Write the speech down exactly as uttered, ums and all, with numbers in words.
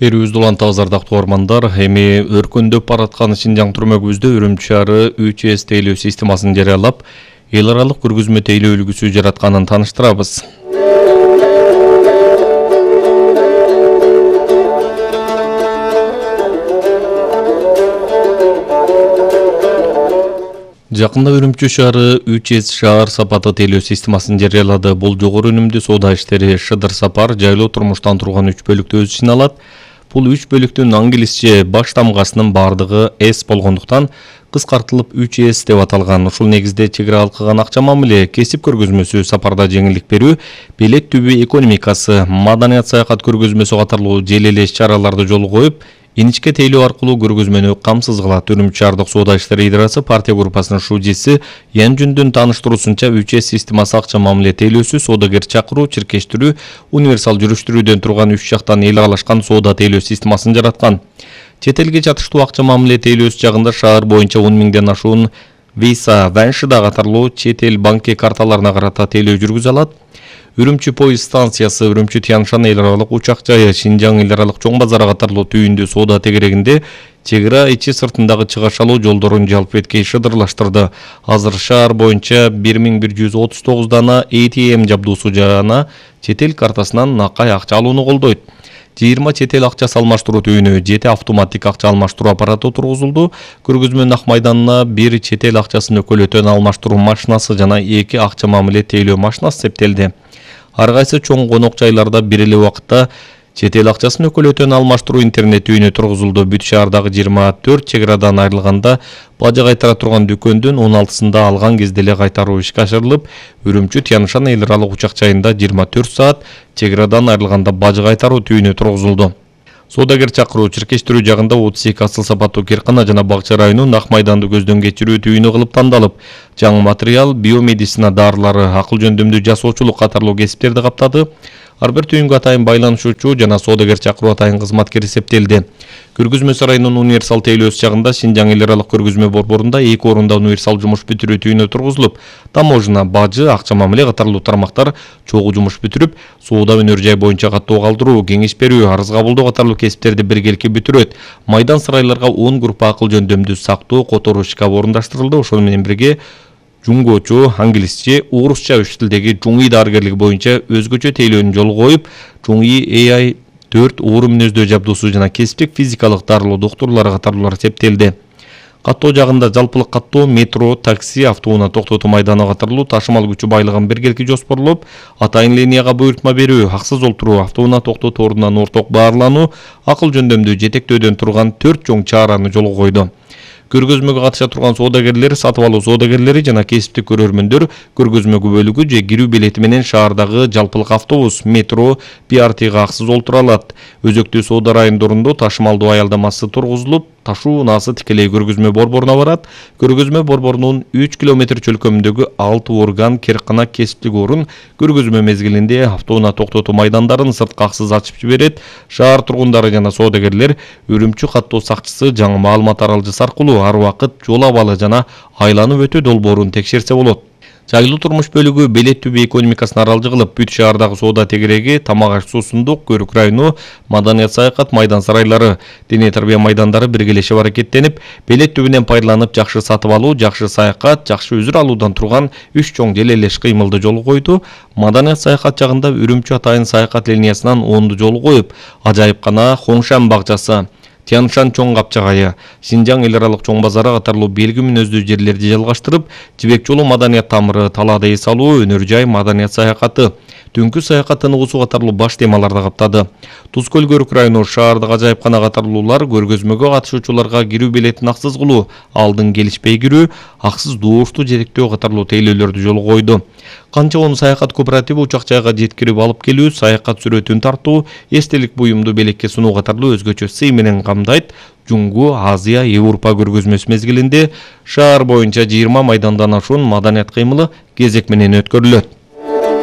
Берүүбүздү улантабыз ардактуу угармандар. Эми өркүндөп бараткан Шинжаң түрмөгүбүздө Үрүмчү шаары үч эс тейлөө системасын жарыялап, эл аралык көргөзмө тейлөө үлгүсү жаратканын тааныштырабыз. Жакында Үрүмчү шаары үч эс шаар сапаты тейлөө системасын жарыялады. Бул жогору өнүмдүү соода иштери, шыдыр сапар, жайлуу турмуштан турган үч бөлүктү өз ичине алат. Бул үч бөлүктүн англисче баш тамгасынын бардыгы S болгондуктан кыскартылып үч эс деп аталган. Ушул негизде чек ара алкаган акча мамиле, кесип көргөзмөсү, сапарда жеңилдик берүү, белет түбү экономикасы, маданият саякат көргөзмөсү катарлуу желелеш чараларды жолго коюп, иничке тейлөө аркылуу көргөзмөнү камсыз кылат. Үрүмчү шаардык соода иштери идарасы партия группасынын шужиси Ян Жүндүн тааныштыруусунча үч эс системасы акча мамиле тейлөөсү, соодагер чакыруу, чиркештирүү, универсал жүрүштүрүүдөн турган үч жактан эл аралашкан соода тейлөө системасын жараткан. Чет элге жатыштуу акча мамиле тейлөөсү жагында шаар боюнча он миңден ашуун Visa, Vanshida катарлуу чет эл банки карталарына карата тейлөө жүргүзө алат. Үрүмчү поезд станциясы, Үрүмчү Тянь-Шань эл аралык учак жайы, Шинжаң эл аралык чоң базары катарлуу түйүндүү соода тегерегинде чек ара ичи сыртындагы чыгаш алуу жолдорун жалпы эткей шыдырлаштырды. Азыр шаар боюнча бир миң бир жүз отуз тогуз дана A T M жабдуусу жана чет эл картасынан накай акча алууну колдойт. жыйырма чет эл акчасы алмаштыруу түйүнү, жети автоматтик акча алмаштыруу аппараты тургузулду. Көргөзмөнүн ак майданына бир чет эл акчасын өкөлөтөн алмаштыруу машинасы жана эки акча мамиле тейлөө машинасы септелди. Ар кайсы чоң конок жайларда бир эле убакытта чет эл акчасын өкөлөтөн алмаштыруу интернет түйүнү тургузулду. Бүт шаардагы жыйырма төрт чек арадан айрылганда бажы кайтара турган дүкөндүн он алтысында алган кезде эле кайтаруу ишке ашырылып, Үрүмчү Тянь-Шань эл аралык учак жайында жыйырма төрт саат чек арадан айрылганда бажы кайтаруу түйүнү тургузулду. Соодагер чакыруу, чиркештирүү жагында отуз эки асыл сапаттуу киркана жана бакча районунун ак майданды көздөн кечирүү түйүнү кылып тандалып, жаңы материал, биомедицина дарылары, акыл жөндөмдүү жасоочулук катарлуу кесиптерди каптады. Ар бир түйүнгө атайын байланышуучу жана соодагер чакыруу атайын кызматкер эсептелди. Көргөзмө сарайынын универсал тейлөөсү жагында Шинжаң эл аралык көргөзмө борборунда эки орунда универсал жумуш бүтүрүү түйүнү тургузулуп, таможня, бажы, акча мамиле катарлуу тармактар чогуу жумуш бүтүрүп, соода өнөр жай боюнча каттоо калтыруу, кеңеш берүү, арыз кабылдоо катарлуу кесиптерди биргеликке бүтүрөт. Майдан сарайларга он группа акыл жөндөмдүү сактоо, которуу шкаф орундаштырылды. Ошол менен бирге жунгочу, англисче, орусча үч тилдеги жуңи дарыгерлиги боюнча өзгөчө тейлөөнү жолго коюп, жуңи A I төрт оору мүнөздөө жабдуусу жана кесиптик физикалык дарылоо доктурлары катарлуулар септелди. Каттоо жагында жалпылык каттоо, метро, такси, автоунаа токтотуу майданы катарлуу ташымал күчү байлыгын биргеликке жоспорлоп, атайын линияга буйртма берүү, аксыз олтуруу, автоунаа токтотуу ордунан орток баарлануу, акыл жөндөмдүү жетектөөдөн турган төрт чоң чараны жолго койду. Көргөзмөгө катыша турган соодагерлер, сатып алуу соодагерлери жана кесиптик көрөрмөндөр көргөзмө күбөлүгү же кирүү билети менен шаардагы жалпылык автобус, метро, P R T-га аксыз олтура алат. Өзөктүү соода райондорунда ташымалдуу аялдамасы тургузулуп, ташуу унаасы тикелей көргөзмө борборуна барат. Көргөзмө борборунун үч километр чөлкөмүндөгү алты орган, киркана, кесиптик орун көргөзмө мезгилинде автоунаа токтотуу майдандарын сырткы аксыз ачып жиберет. Шаар тургундары жана соодагерлер Үрүмчү каттоо сакчысы жаңы маалымат аралжысы аркылуу ар убакыт жол абалы жана айланып өтүү долбоорун текшерсе болот. Жайлуу турмуш бөлүгү белет түбү экономикасын аралжы кылып, бүт шаардагы соода тегереги, тамак аш суусундук, көрүк району, маданият саякат майдан сарайлары, диний тарбия майдандары биргелешип аракеттенип, белет түбүнөн пайдаланып жакшы сатып алуу, жакшы саякат, жакшы үзүр алуудан турган үч чоң желелеш кыймылды жолго койду. Маданият саякат жагында Үрүмчү атайын саякат линиясынан онду жолго коюп, ажайыпкана, Хоңшан бакчасы, Тянь-Шань чоң капчагайы, Шинжаң эл аралык чоң базары катарлуу белги мүнөздүү жерлерди жалгаштырып, Жибек жолу маданият тамыры, талаада эс алуу, өнөр жай, маданият саякаты, түнкү саякаттын угусу катарлуу баш темаларды каптады. Туз көл көрүк району, шаардык ажайыпкана катарлуулар көргөзмөгө катышуучуларга кирүү билетин аксыз кылуу, алдын келишпей кирүү, аксыз доошту жетектөө катарлуу тейлөөлөрдү жолго койду. Канча он саякат кооперативи учак жайга жеткирип алып келүү, саякат сүрөтүн тартуу, эстелик буюмду белекке сунуу катарлуу өзгөчө сый менен камдайт. Жуңгу, Азия, Европа көргөзмөсү мезгилинде шаар боюнча жыйырма майдандан ашуун маданият кыймылы кезек менен өткөрүлөт.